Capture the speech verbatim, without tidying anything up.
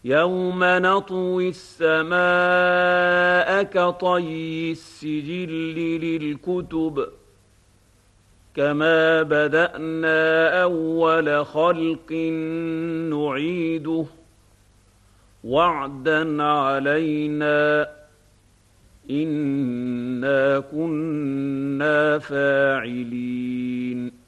يوم نطوي السماء كطي السجل للكتب كما بدأنا أول خلق نعيده وعدا علينا إنا كنا فاعلين